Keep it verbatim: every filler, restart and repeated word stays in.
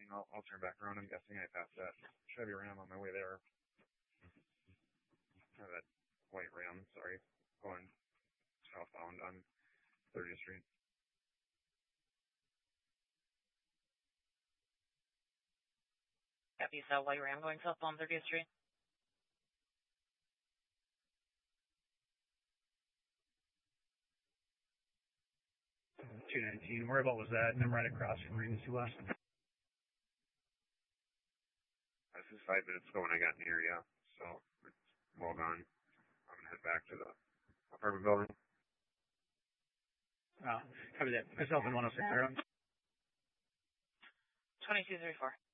thing. I'll, I'll turn back around. I'm guessing I passed that Chevy Ram on my way there. Or that white Ram, sorry, going southbound on thirtieth Street. Copy, so white Ram going southbound thirtieth Street. two nineteen, where about was that? And I'm right across from Regency West. This is five minutes ago when I got near you, so it's well gone. I'm going to head back to the apartment building. Oh, copy that. Myself in one oh six. twenty-two thirty-four.